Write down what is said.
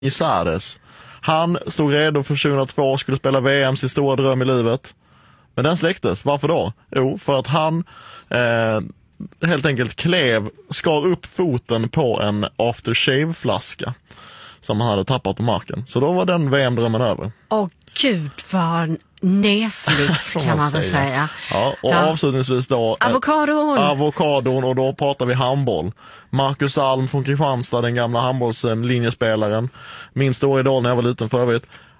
Canizares. Han stod redo för 2002 och skulle spela VM, sin stora dröm i livet. Men den släcktes. Varför då? Jo, för att han helt enkelt skar upp foten på en aftershave-flaska som han hade tappat på marken. Så då var den VM-drömmen över. Åh gud, vad nesligt kan man väl säga. Ja, och avslutningsvis då avokadon, och då pratar vi handboll. Marcus Alm från Kristianstad, den gamla handbollslinjespelaren. Min stora idol när jag var liten för övrigt.